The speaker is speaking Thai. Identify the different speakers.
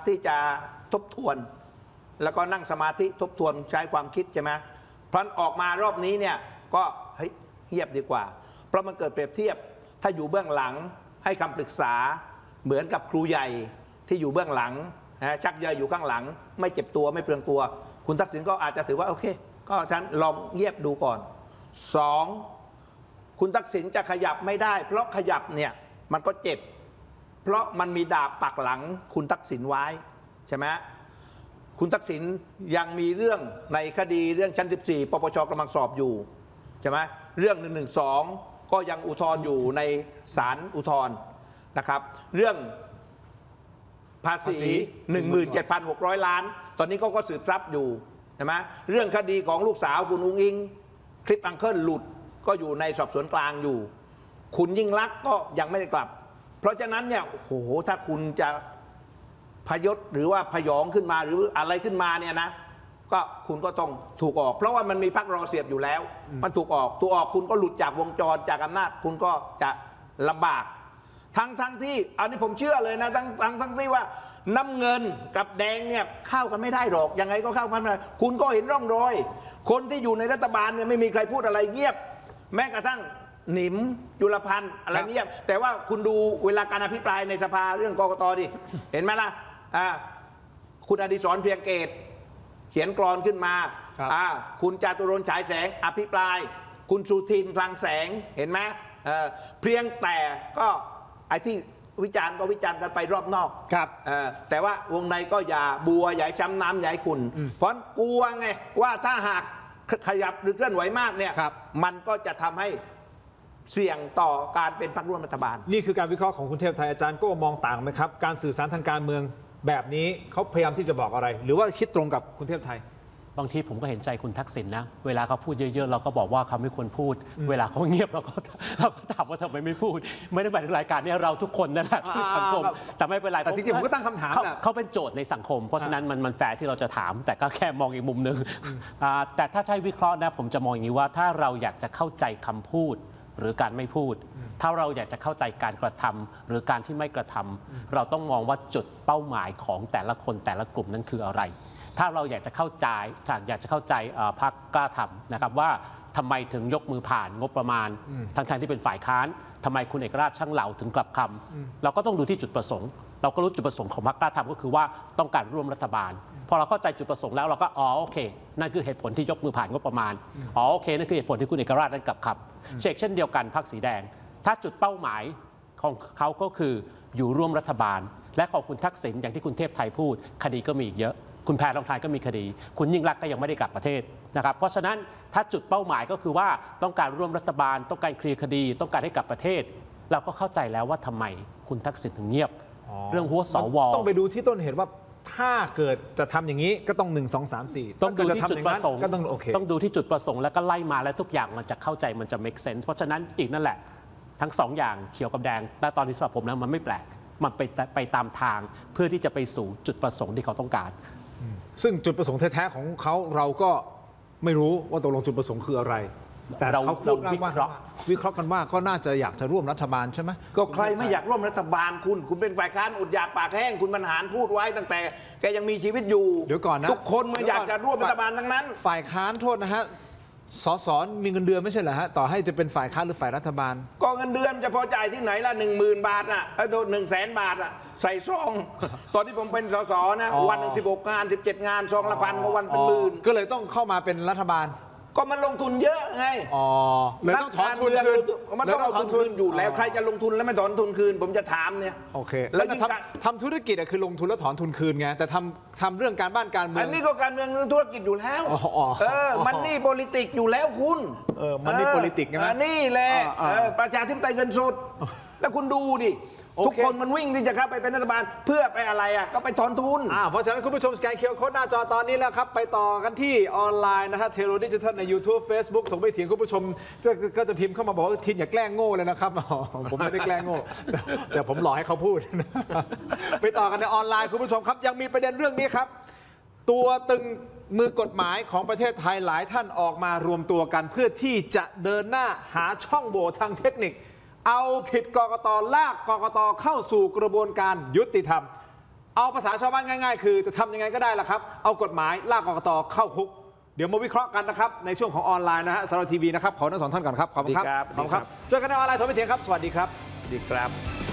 Speaker 1: ที่จะทบทวนแล้วก็นั่งสมาธิทบทวนใช้ความคิดใช่ไหมเพราะออกมารอบนี้เนี่ยก็เฮ้ยเงียบดีกว่าเพราะมันเกิดเปรียบเทียบถ้าอยู่เบื้องหลังให้คำปรึกษาเหมือนกับครูใหญ่ที่อยู่เบื้องหลังชักเยอะอยู่ข้างหลังไม่เจ็บตัวไม่เปลืองตัวคุณทักษิณก็อาจจะถือว่าโอเคก็ฉันลองเงียบดูก่อน2คุณทักษิณจะขยับไม่ได้เพราะขยับเนี่ยมันก็เจ็บเพราะมันมีดาบปักหลังคุณทักษิณไว้ใช่ไหมคุณทักษิณยังมีเรื่องในคดีเรื่องชั้น14ปปชกำลังสอบอยู่ใช่ไหมเรื่อง112ก็ยังอุทธรณ์อยู่ในศาลอุทธรณ์นะครับเรื่องภาษี 17,600 ล้านตอนนี้ก็สืบทรัพย์อยู่ใช่ไหมเรื่องคดีของลูกสาวคุณอุ้งอิงคลิปอังเคิลหลุดก็อยู่ในสอบสวนกลางอยู่คุณยิ่งลักษณ์ก็ยังไม่ได้กลับเพราะฉะนั้นเนี่ยโอ้โหถ้าคุณจะพยศหรือว่าพยองขึ้นมาหรืออะไรขึ้นมาเนี่ยนะก็คุณก็ต้องถูกออกเพราะว่ามันมีพรรครอเสียบอยู่แล้วมันถูกออกคุณก็หลุดจากวงจรจากอำนาจคุณก็จะลำบากทั้งที่อันนี้ผมเชื่อเลยนะทั้งที่ว่าน้ำเงินกับแดงเนี่ยเข้ากันไม่ได้หรอกยังไงก็เข้ากันไม่ได้คุณก็เห็นร่องรอยคนที่อยู่ในรัฐบาลเนี่ยไม่มีใครพูดอะไรเงียบแม้กระทั่งหนิมจุลพันธ์อะไรเงียบแต่ว่าคุณดูเวลาการอภิปรายในสภาเรื่องกกตดิเห็นไหมล่ะคุณอดิศรเพียงเกตเขียนกลอนขึ้นมาคุณจาตุรนต์ฉายแสงอภิปรายคุณสุทินคลังแสงเห็นไหมเพียงแต่ก็ไอ้ที่วิจารณ์ก็วิจารณ์กันไปรอบนอกแต่ว่าวงในก็อย่าบัวอย่าช้ำน้ำอย่าขุ่นเพราะกลัวไงว่าถ้าหากขยับหรือเคลื่อนไหวมากเนี่ยมันก็จะทำให้เสี่ยงต่อการเป็นพรรคร่วมรัฐบาล
Speaker 2: นี่คือการวิเคราะห์ของคุณเทพไทยอาจารย์ก็มองต่างไหมครับการสื่อสารทางการเมืองแบบนี้เขาพยายามที่จะบอกอะไรหรือว่าคิดตรงกับคุณเทพไทย
Speaker 3: บางทีผมก็เห็นใจคุณทักษิณนะเวลาเขาพูดเยอะๆเราก็บอกว่าเขาไม่ควรพูดเวลาเขาเงียบเราก็ถามว่าทำไมไม่พูดไม่ได้หมายถึงรายการนี้เราทุกคนนั่นแหละที่สังคมแต่ไม่เป็นไร
Speaker 2: แต่จริงๆผมก็ตั้งคำถาม
Speaker 3: เขาเป็นโจทย์ในสังคมเพราะฉะนั้นมันแฟร์ที่เราจะถามแต่ก็แค่มองอีกมุมนึงแต่ถ้าใช้วิเคราะห์นะผมจะมองอย่างนี้ว่าถ้าเราอยากจะเข้าใจคำพูดหรือการไม่พูดถ้าเราอยากจะเข้าใจการกระทำหรือการที่ไม่กระทำเราต้องมองว่าจุดเป้าหมายของแต่ละคนแต่ละกลุ่มนั้นคืออะไรถ้าเราอยากจะเข้าใจพรรคกล้าทำนะครับว่าทำไมถึงยกมือผ่านงบประมาณทั้งที่เป็นฝ่ายค้านทำไมคุณเอกราชช่างเหล่าถึงกลับคำเราก็ต้องดูที่จุดประสงค์เราก็รู้จุดประสงค์ของพรรคกล้าทำก็คือว่าต้องการร่วมรัฐบาลพอเราเข้าใจจุดประสงค์แล้วเราก็โอเคนั่นคือเหตุผลที่ยกมือผ่านงบประมาณโอเคนั่นคือเหตุผลที่คุณเอกราชนั้นกลับคำเช่นเดียวกันพรรคสีแดงถ้าจุดเป้าหมายของเขาก็คืออยู่ร่วมรัฐบาลและของคุณทักษิณอย่างที่คุณเทพไทยพูดคดีก็มีอีกเยอะคุณแพรทองทานก็มีคดีคุณยิ่งลักษณ์ก็ยังไม่ได้กลับประเทศนะครับเพราะฉะนั้นถ้าจุดเป้าหมายก็คือว่าต้องการร่วมรัฐบาลต้องการเคลียร์คดีต้องการให้กลับประเทศเราก็เข้าใจแล้วว่าทำไมคุณทักษิณถึงเงียบเรื่องหัวสว
Speaker 2: ต้องไปดูที่ต้นเหตุว่าถ้าเกิดจะทำอย่างนี้ก็ต้อง1 2 3 4
Speaker 3: ต้องดูที่จุดประสงค์
Speaker 2: ก็ต้อง
Speaker 3: ดูที่จุดประสงค์แล้วก็ไล่มาแล้วทุกอย่างมันจะเข้าใจมันจะ make sense เพราะฉะนั้นอีกนั่นแหละทั้ง2อย่างเขียวกับแดงแต่ตอนนี้สำหรับผมแล้วมันไม่แปลกมันไปตามทางเพื่อที่จะไปสู่จุดประสงค์ที่เขาต้องการ
Speaker 2: ซึ่งจุดประสงค์แท้ๆของเขาเราก็ไม่รู้ว่าตกลงจุดประสงค์คืออะไรแต่เขาพูดวิเคราะห์กันว่าก็น่าจะอยากจะร่วมรัฐบาลใช่ไหม
Speaker 1: ก็ใครไม่อยากร่วมรัฐบาลคุณเป็นฝ่ายค้านอดอยากปากแห้งคุณบรรหารพูดไว้ตั้งแต่แกยังมีชีวิตอยู่
Speaker 2: เดี๋ยวก่อนนะ
Speaker 1: ทุกคนมันอยากจะร่วมรัฐบาลทั้งนั้น
Speaker 2: ฝ่ายค้านโทษนะฮะสสมีเงินเดือนไม่ใช่เหรอฮะต่อให้จะเป็นฝ่ายค้านหรือฝ่ายรัฐบาล
Speaker 1: ก็เงินเดือนจะพอจ่ายที่ไหนล่ะ10,000 บาทอ่ะโดน100,000 บาทอ่ะใส่ซองตอนที่ผมเป็นสสนะวันหนึ่ง16 งาน17 งานซองละ1,000ก็วันเป็นหมื่น
Speaker 2: ก็เลยต้องเข้ามาเป็นรัฐบาล
Speaker 1: ก็มันลงทุนเยอะไง
Speaker 2: เลยต้องถอนทุนคืน
Speaker 1: มันต้องเอาทุนคืนอยู่แล้วใครจะลงทุนแล้วไม่ถอนทุนคืนผมจะถามเนี่ย
Speaker 2: โอเคแล้วทำธุรกิจคือลงทุนแล้วถอนทุนคืนไงแต่ทำเรื่องการบ้านการเมือง
Speaker 1: อันนี้ก็การเมืองธุรกิจอยู่แล้วมันนี่ politics อยู่แล้วคุณ
Speaker 2: มันนี่ politics ใช่ไหม
Speaker 1: นี่แหละประชาธิปไตยเงินสดแล้วคุณดูดิทุกคนมันวิ่งที่จะเข้าไปเป็นรัฐบาลเพื่อไปอะไรก็ไปถอนทุน
Speaker 2: เพราะฉะนั้นคุณผู้ชมสแกน QR Code หน้าจอตอนนี้แล้วครับไปต่อกันที่ออนไลน์นะฮะเทโลดิจิทัลใน YouTube Facebook ถกไม่เถียงคุณผู้ชมก็จะพิมพ์เข้ามาบอกว่าทินอย่าแกล้งโง่เลยนะครับผมไม่ได้แกล้งโง่แต่ผมหลอกให้เขาพูดไปต่อกันในออนไลน์คุณผู้ชมครับยังมีประเด็นเรื่องนี้ครับตัวตึงมือกฎหมายของประเทศไทยหลายท่านออกมารวมตัวกันเพื่อที่จะเดินหน้าหาช่องโหว่ทางเทคนิคเอาผิดกกต.ลากกกต.เข้าสู่กระบวนการยุติธรรมเอาภาษาชาวบ้านง่ายๆคือจะทำยังไงก็ได้ล่ะครับเอากฎหมายลากกกตเข้าคุกเดี๋ยวมาวิเคราะห์กันนะครับในช่วงของออนไลน์นะฮะสารทีวีนะครับขอทั้งสองท่านก่อนครับขอบคุณครับ
Speaker 1: ดีครับ
Speaker 2: ขอบคุณครับเจอกันในออนไลน์โทรไปเถียงครับสวัสดีครับ
Speaker 1: ดีครับ